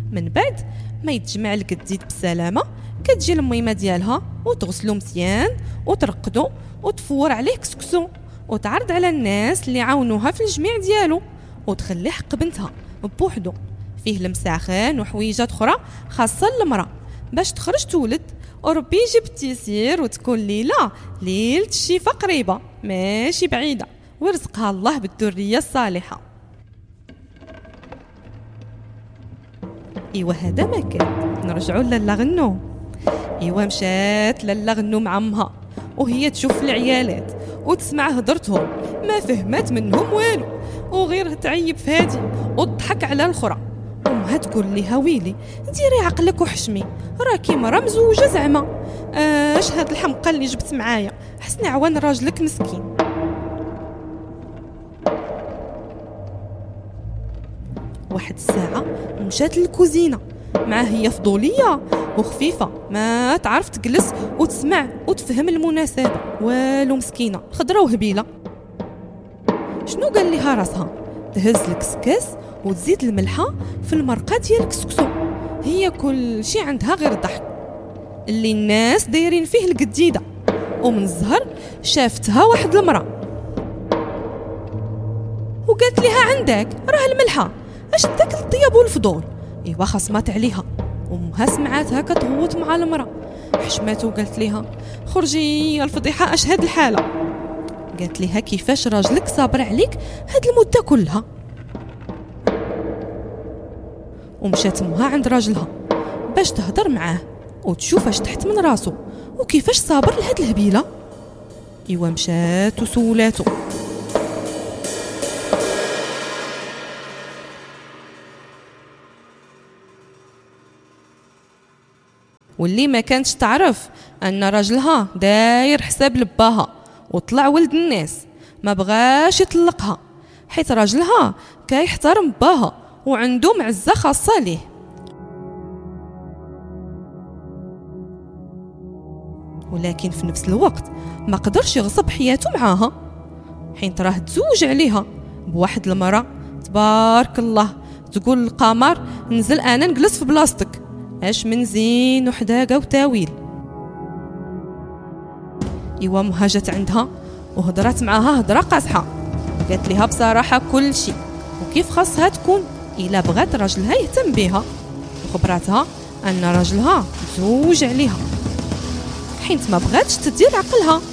من بعد ما يتجمع القديد بسلامه كتجي الميمه ديالها وتغسلو مزيان وترقدو وتفور عليه كسكسو وتعرض على الناس اللي عاونوها في الجميع ديالو وتخلي حق بنتها بوحدو فيه المساخن وحويجات اخرى خاصه المراه باش تخرج تولد وربي يجيب التيسير وتكون ليله ليله الشفاء قريبه ماشي بعيده ورزقها الله بالذريه الصالحه. ايوا هذا ما كان نرجعوا لالا غنو. ايوا مشات لالا غنو مع امها وهي تشوف العيالات وتسمع هضرتهم ما فهمت منهم والو وغير تعيب في هادي وتضحك على الاخرى. امها تقول ليها ويلي ديري عقلك وحشمي راكي مرا مزوجه زعما اش هاد الحمقى اللي جبت معايا حسني عوان راجلك مسكين. واحد الساعه مشات للكوزينه معاه هي فضوليه وخفيفه ما تعرف تجلس وتسمع وتفهم المناسبه والو مسكينه خضره وهبيله. شنو قال لها راسها تهز الكسكاس وتزيد الملحه في المرقه ديال الكسكسو هي كل شي عندها غير الضحك اللي الناس دايرين فيه القديده. ومن الزهر شافتها واحد المراه وقالت لها عندك راه الملحه اش داك الطياب والفضول. ايوا خصمات عليها امها سمعاتها كتغوت مع المراه حشمات وقالت لها خرجي يا الفضيحه اش هاد الحاله. قالت لها كيفاش راجلك صابر عليك هاد المده كلها. ومشات امها عند راجلها باش تهضر معاه وتشوف اش تحت من راسو وكيفاش صابر لهاد الهبيله. ايوا مشات وسولاتو واللي ما كانتش تعرف ان راجلها داير حساب لباها وطلع ولد الناس ما بغاش يطلقها حيت راجلها كيحترم باها وعنده معزه خاصه ليه. ولكن في نفس الوقت ما قدرش يغصب حياته معاها حيت راه تزوج عليها بواحد المراه تبارك الله تقول القمر نزل انا نجلس في بلاصتك اش من زين وحداقه وتاويل. ايوا مها جات عندها وهضرات معاها هضره قاصحه قالت لها بصراحه كل شيء وكيف خاصها تكون الا بغات راجلها يهتم بها وخبراتها ان راجلها زوج عليها حيت ما بغاتش تدير عقلها